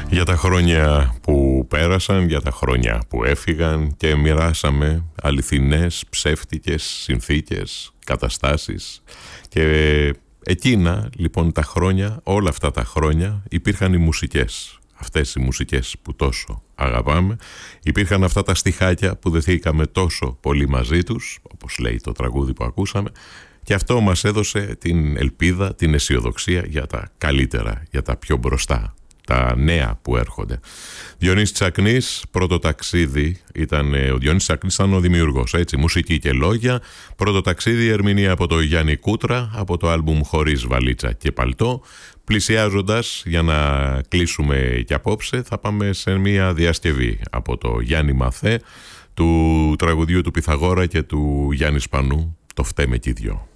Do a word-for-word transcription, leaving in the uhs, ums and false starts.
Για τα χρόνια που πέρασαν, για τα χρόνια που έφυγαν και μοιράσαμε αληθινές, ψεύτικες συνθήκες, καταστάσεις. Και εκείνα λοιπόν τα χρόνια, όλα αυτά τα χρόνια υπήρχαν οι μουσικές. Αυτές οι μουσικές που τόσο αγαπάμε. Υπήρχαν αυτά τα στιχάκια που δεθήκαμε τόσο πολύ μαζί τους, όπως λέει το τραγούδι που ακούσαμε. Και αυτό μας έδωσε την ελπίδα, την αισιοδοξία για τα καλύτερα, για τα πιο μπροστά, τα νέα που έρχονται. Διονύσης Τσακνής, πρώτο ταξίδι ήταν, ο Διονύσης Τσακνής ήταν ο δημιουργός, έτσι, μουσική και λόγια. Πρώτο ταξίδι, ερμηνεία από το Γιάννη Κούτρα, από το άλμπουμ Χωρίς Βαλίτσα και Παλτό. Πλησιάζοντας, για να κλείσουμε και απόψε, θα πάμε σε μια διασκευή από το Γιάννη Μαθέ, του τραγουδιού του Πυθαγόρα και του Γιάννη Σπανού, το φταίμε κι οι δυο.